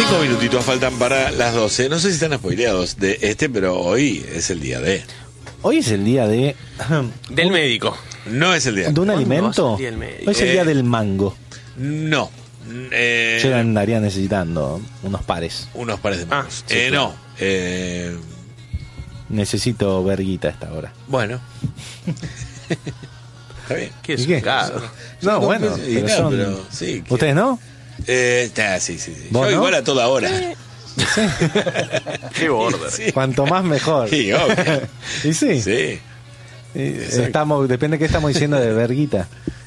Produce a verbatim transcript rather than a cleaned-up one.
Cinco minutitos faltan para las doce. No sé si están spoileados de este, pero hoy es el día de... Hoy es el día de... Del médico. No es el día ¿De un ¿Cuándo alimento? va a ser el día del médico? Hoy es el Eh, día del mango. No. Eh, Yo andaría necesitando unos pares. unos pares de manos. Ah, sí, eh, claro. No. Eh, Necesito verguita a esta hora. bueno. Está bien. Qué ¿Y qué? desubicado. No, Son bueno, dos pesos y pero nada, son... pero sí, que- ¿Ustedes no? Eh, está, sí, sí, sí. ¿Vos Yo no? igual a toda hora. Qué border. Sí. Cuanto más mejor. Sí, obvio. Y sí, Sí. y estamos, depende de qué estamos diciendo de verguita.